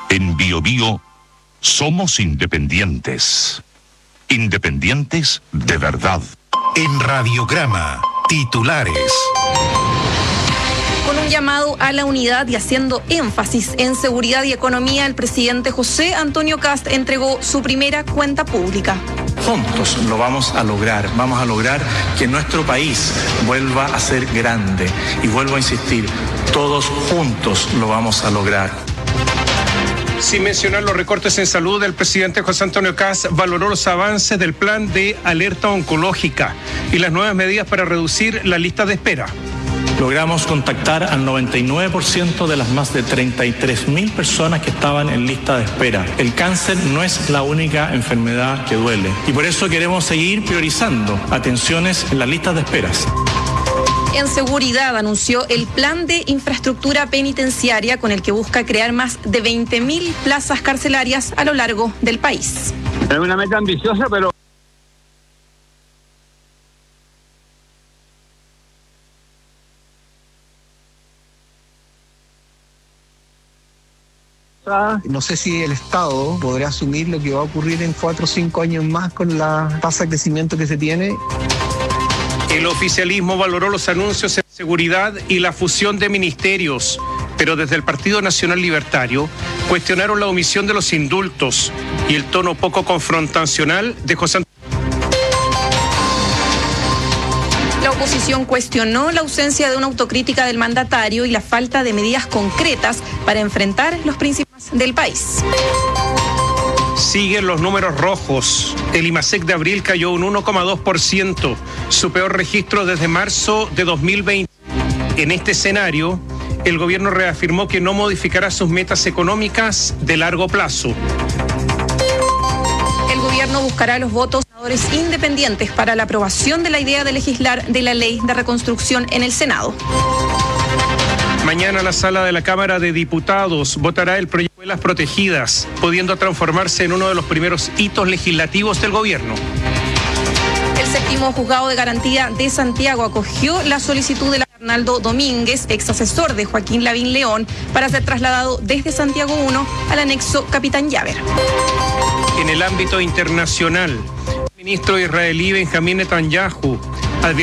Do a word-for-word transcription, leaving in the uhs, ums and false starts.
En Bio Bio somos independientes. Independientes de verdad. En Radiograma, titulares. Con un llamado a la unidad y haciendo énfasis en seguridad y economía, el presidente José Antonio Kast entregó su primera cuenta pública. Juntos lo vamos a lograr, vamos a lograr que nuestro país vuelva a ser grande. Y vuelvo a insistir, todos juntos lo vamos a lograr. Sin mencionar los recortes en salud, el presidente José Antonio Kast valoró los avances del plan de alerta oncológica y las nuevas medidas para reducir la lista de espera. Logramos contactar al noventa y nueve por ciento de las más de treinta y tres mil personas que estaban en lista de espera. El cáncer no es la única enfermedad que duele y por eso queremos seguir priorizando atenciones en las listas de esperas. En seguridad anunció el plan de infraestructura penitenciaria con el que busca crear más de veinte mil plazas carcelarias a lo largo del país. Es una meta ambiciosa, pero... No sé si el Estado podrá asumir lo que va a ocurrir en cuatro o cinco años más con la tasa de crecimiento que se tiene. El oficialismo valoró los anuncios en seguridad y la fusión de ministerios, pero desde el Partido Nacional Libertario cuestionaron la omisión de los indultos y el tono poco confrontacional de José Antonio. La oposición cuestionó la ausencia de una autocrítica del mandatario y la falta de medidas concretas para enfrentar los principios del país. Siguen los números rojos. El IMASEC de abril cayó un uno coma dos por ciento, su peor registro desde marzo de dos mil veinte. En este escenario, el gobierno reafirmó que no modificará sus metas económicas de largo plazo. El gobierno buscará los votos independientes para la aprobación de la idea de legislar de la ley de reconstrucción en el Senado. Mañana la sala de la Cámara de Diputados votará el proyecto de escuelas protegidas, pudiendo transformarse en uno de los primeros hitos legislativos del gobierno. El séptimo juzgado de garantía de Santiago acogió la solicitud de Arnaldo Domínguez, ex asesor de Joaquín Lavín León, para ser trasladado desde Santiago uno al anexo Capitán Llaver. En el ámbito internacional, el ministro israelí Benjamín Netanyahu